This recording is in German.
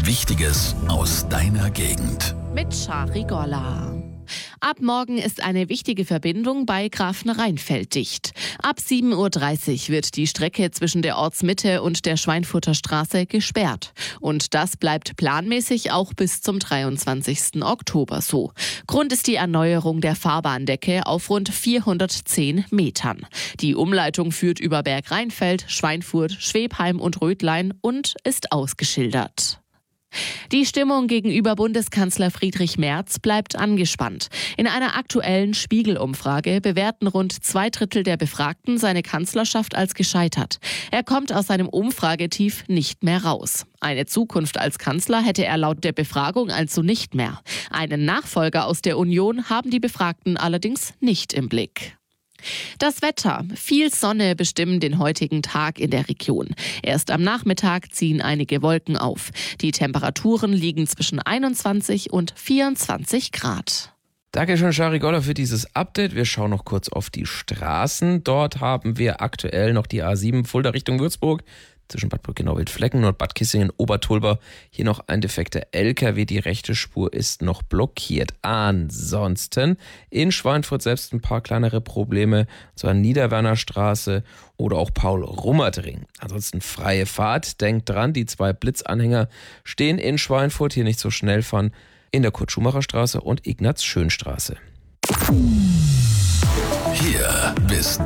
Wichtiges aus deiner Gegend. Mit Shari Golla. Ab morgen ist eine wichtige Verbindung bei Grafenrheinfeld dicht. Ab 7.30 Uhr wird die Strecke zwischen der Ortsmitte und der Schweinfurter Straße gesperrt. Und das bleibt planmäßig auch bis zum 23. Oktober so. Grund ist die Erneuerung der Fahrbahndecke auf rund 410 Metern. Die Umleitung führt über Bergrheinfeld, Schweinfurt, Schwebheim und Rödlein und ist ausgeschildert. Die Stimmung gegenüber Bundeskanzler Friedrich Merz bleibt angespannt. In einer aktuellen Spiegel-Umfrage bewerten rund 2/3 der Befragten seine Kanzlerschaft als gescheitert. Er kommt aus seinem Umfragetief nicht mehr raus. Eine Zukunft als Kanzler hätte er laut der Befragung also nicht mehr. Einen Nachfolger aus der Union haben die Befragten allerdings nicht im Blick. Das Wetter. Viel Sonne bestimmen den heutigen Tag in der Region. Erst am Nachmittag ziehen einige Wolken auf. Die Temperaturen liegen zwischen 21 und 24 Grad. Dankeschön, Shari Golla, für dieses Update. Wir schauen noch kurz auf die Straßen. Dort haben wir aktuell noch die A7 Fulda Richtung Würzburg. Zwischen Bad Brückenau-Wildflecken und Bad Kissingen-Obertolber. Hier noch ein defekter LKW. Die rechte Spur ist noch blockiert. Ansonsten in Schweinfurt selbst ein paar kleinere Probleme. So an Niederwerner Straße oder auch Paul-Rummert-Ring. Ansonsten freie Fahrt. Denkt dran, die 2 Blitzanhänger stehen in Schweinfurt. Hier nicht so schnell fahren. In der Kurt-Schumacher-Straße und Ignaz-Schön-Straße. Hier bist